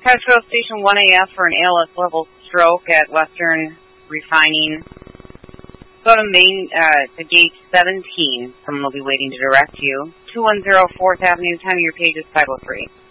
Petro Station 1AF for an ALS level stroke at Western Refining. Go to to gate 17. Someone will be waiting to direct you. 210 4th Avenue, time of your page is 503.